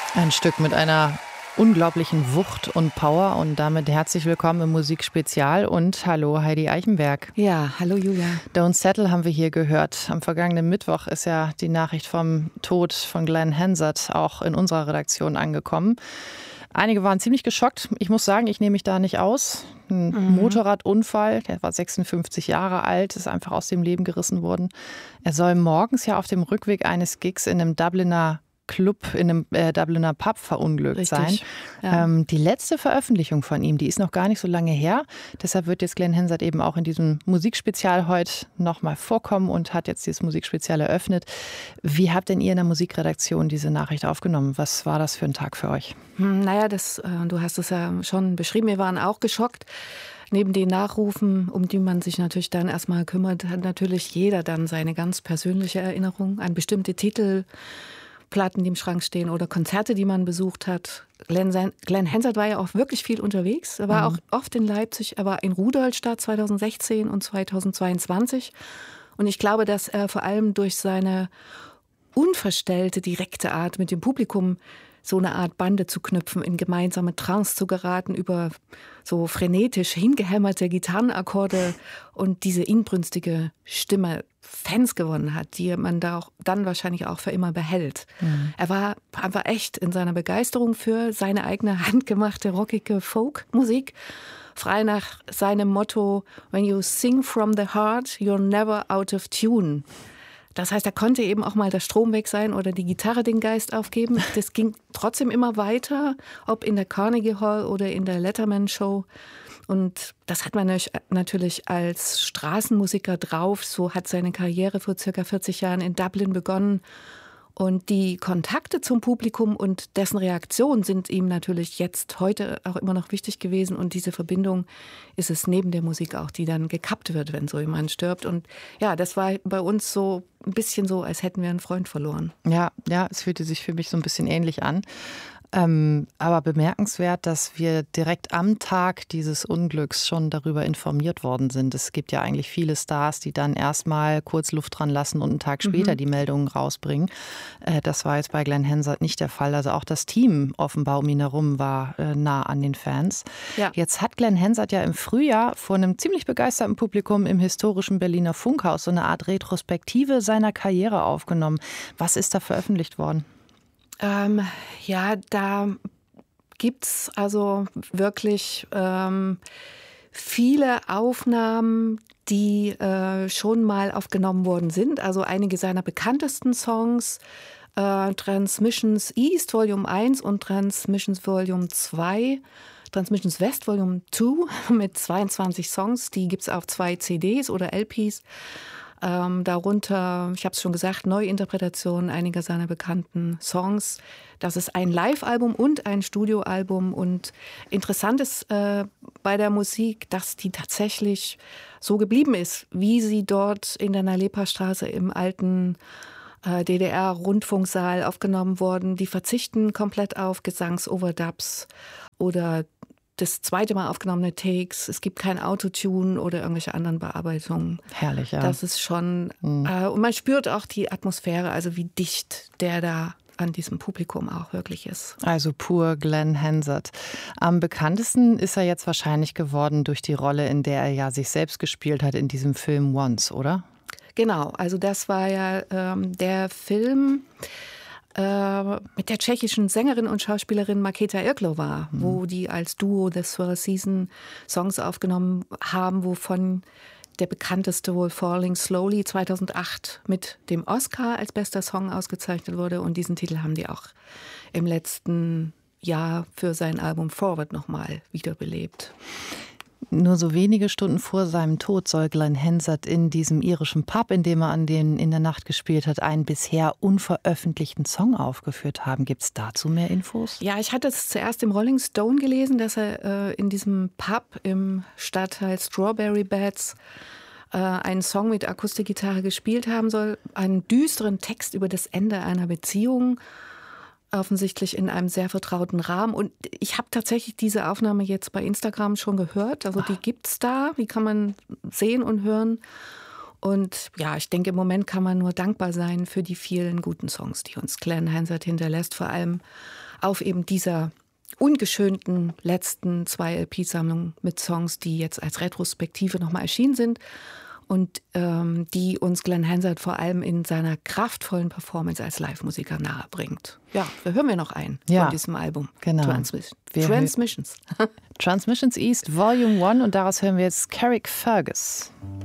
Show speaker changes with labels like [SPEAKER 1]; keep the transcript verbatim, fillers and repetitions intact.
[SPEAKER 1] Ein Stück mit einer unglaublichen Wucht und Power und damit herzlich willkommen im Musikspezial und hallo Heidi Eichenberg.
[SPEAKER 2] Ja, hallo Julia.
[SPEAKER 1] Don't Settle haben wir hier gehört. Am vergangenen Mittwoch ist ja die Nachricht vom Tod von Glenn Hansard auch in unserer Redaktion angekommen. Einige waren ziemlich geschockt. Ich muss sagen, ich nehme mich da nicht aus. Ein mhm. Motorradunfall, der war sechsundfünfzig Jahre alt, ist einfach aus dem Leben gerissen worden. Er soll morgens ja auf dem Rückweg eines Gigs in einem Dubliner Club, in einem äh, Dubliner Pub verunglückt
[SPEAKER 2] Richtig,
[SPEAKER 1] sein.
[SPEAKER 2] ja.
[SPEAKER 1] Ähm, die letzte Veröffentlichung von ihm, die ist noch gar nicht so lange her. Deshalb wird jetzt Glenn Hansard eben auch in diesem Musikspezial heute nochmal vorkommen und hat jetzt dieses Musikspezial eröffnet. Wie habt denn ihr in der Musikredaktion diese Nachricht aufgenommen? Was war das für ein Tag für euch?
[SPEAKER 2] Hm, naja, das, äh, du hast es ja schon beschrieben, wir waren auch geschockt. Neben den Nachrufen, um die man sich natürlich dann erstmal kümmert, hat natürlich jeder dann seine ganz persönliche Erinnerung an bestimmte Titel, Platten, die im Schrank stehen oder Konzerte, die man besucht hat. Glenn, Glenn Hansard war ja auch wirklich viel unterwegs. Er war mhm. auch oft in Leipzig, er war in Rudolstadt zweitausendsechzehn und zweitausendzweiundzwanzig. Und ich glaube, dass er vor allem durch seine unverstellte, direkte Art mit dem Publikum so eine Art Bande zu knüpfen, in gemeinsame Trance zu geraten, über so frenetisch hingehämmerte Gitarrenakkorde und diese inbrünstige Stimme Fans gewonnen hat, die man da auch dann wahrscheinlich auch für immer behält. Mhm. Er war einfach echt in seiner Begeisterung für seine eigene handgemachte, rockige Folkmusik, frei nach seinem Motto, when you sing from the heart, you're never out of tune. Das heißt, da konnte eben auch mal der Strom weg sein oder die Gitarre den Geist aufgeben. Das ging trotzdem immer weiter, ob in der Carnegie Hall oder in der Letterman Show. Und das hat man natürlich als Straßenmusiker drauf. So hat seine Karriere vor circa vierzig Jahren in Dublin begonnen. Und die Kontakte zum Publikum und dessen Reaktion sind ihm natürlich jetzt heute auch immer noch wichtig gewesen. Und diese Verbindung ist es neben der Musik auch, die dann gekappt wird, wenn so jemand stirbt. Und ja, das war bei uns so ein bisschen so, als hätten wir einen Freund verloren.
[SPEAKER 1] Ja, ja, es fühlte sich für mich so ein bisschen ähnlich an. Ähm, aber bemerkenswert, dass wir direkt am Tag dieses Unglücks schon darüber informiert worden sind. Es gibt ja eigentlich viele Stars, die dann erstmal kurz Luft dran lassen und einen Tag später mhm. die Meldungen rausbringen. Äh, das war jetzt bei Glenn Hansard nicht der Fall. Also auch das Team offenbar um ihn herum war äh, nah an den Fans. Ja. Jetzt hat Glenn Hansard ja im Frühjahr vor einem ziemlich begeisterten Publikum im historischen Berliner Funkhaus so eine Art Retrospektive seiner Karriere aufgenommen. Was ist da veröffentlicht worden?
[SPEAKER 2] Ähm, ja, da gibt's also wirklich ähm, viele Aufnahmen, die äh, schon mal aufgenommen worden sind. Also einige seiner bekanntesten Songs, äh, Transmissions East Volume eins und Transmissions Volume zwei, Transmissions West Volume zwei mit zweiundzwanzig Songs. Die gibt's auf zwei C Ds oder L Ps. Ähm, darunter, ich habe es schon gesagt, Neuinterpretationen einiger seiner bekannten Songs. Das ist ein Live-Album und ein Studioalbum. Und interessant ist äh, bei der Musik, dass die tatsächlich so geblieben ist, wie sie dort in der Nalepa-Straße im alten äh, D D R-Rundfunksaal aufgenommen wurden. Die verzichten komplett auf Gesangs-Overdubs oder das zweite Mal aufgenommene Takes. Es gibt kein Autotune oder irgendwelche anderen Bearbeitungen.
[SPEAKER 1] Herrlich, ja.
[SPEAKER 2] Das ist schon, mhm. äh, und man spürt auch die Atmosphäre, also wie dicht der da an diesem Publikum auch wirklich ist.
[SPEAKER 1] Also pur Glenn Hansard. Am bekanntesten ist er jetzt wahrscheinlich geworden durch die Rolle, in der er ja sich selbst gespielt hat in diesem Film Once, oder?
[SPEAKER 2] Genau, also das war ja ähm, der Film mit der tschechischen Sängerin und Schauspielerin Markéta Irglová, mhm. wo die als Duo The Swell Season Songs aufgenommen haben, wovon der bekannteste wohl Falling Slowly zweitausendacht mit dem Oscar als bester Song ausgezeichnet wurde. Und diesen Titel haben die auch im letzten Jahr für sein Album Forward nochmal wiederbelebt.
[SPEAKER 1] Nur so wenige Stunden vor seinem Tod soll Glenn Hansard in diesem irischen Pub, in dem er an den in der Nacht gespielt hat, einen bisher unveröffentlichten Song aufgeführt haben. Gibt es dazu mehr Infos?
[SPEAKER 2] Ja, ich hatte es zuerst im Rolling Stone gelesen, dass er äh, in diesem Pub im Stadtteil Strawberry Beds äh, einen Song mit Akustikgitarre gespielt haben soll. Einen düsteren Text über das Ende einer Beziehung. Offensichtlich in einem sehr vertrauten Rahmen. Und ich habe tatsächlich diese Aufnahme jetzt bei Instagram schon gehört. Also die gibt's da, die kann man sehen und hören. Und ja, ich denke, im Moment kann man nur dankbar sein für die vielen guten Songs, die uns Glenn Hansard hinterlässt, vor allem auf eben dieser ungeschönten letzten zwei L P-Sammlungen mit Songs, die jetzt als Retrospektive nochmal erschienen sind und ähm, die uns Glenn Hansard vor allem in seiner kraftvollen Performance als Live-Musiker nahebringt. Ja, wir hören wir noch einen
[SPEAKER 1] ja,
[SPEAKER 2] von diesem Album.
[SPEAKER 1] Genau.
[SPEAKER 2] Transmis- Transmissions.
[SPEAKER 1] Transmissions East Volume eins und daraus hören wir jetzt Carrick Fergus.